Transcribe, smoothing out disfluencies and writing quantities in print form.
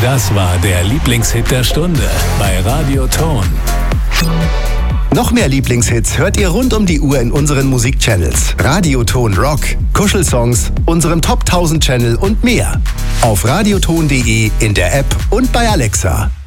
Das war der Lieblingshit der Stunde bei Radio Ton. Noch mehr Lieblingshits hört ihr rund um die Uhr in unseren Musikchannels. Radio Ton Rock, Kuschelsongs, unserem Top 1000 Channel und mehr. Auf radioton.de, in der App und bei Alexa.